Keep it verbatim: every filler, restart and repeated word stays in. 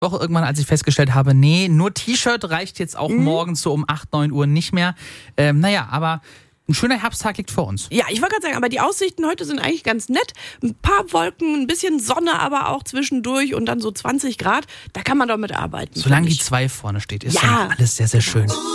Woche irgendwann, als ich festgestellt habe, nee, nur T-Shirt reicht jetzt auch mhm. morgens so um acht, neun Uhr nicht mehr. Ähm, naja, aber ein schöner Herbsttag liegt vor uns. Ja, ich wollte gerade sagen, aber die Aussichten heute sind eigentlich ganz nett. Ein paar Wolken, ein bisschen Sonne aber auch zwischendurch und dann so zwanzig Grad. Da kann man doch mit arbeiten. Solange die zwei vorne steht, ist ja alles sehr, sehr schön.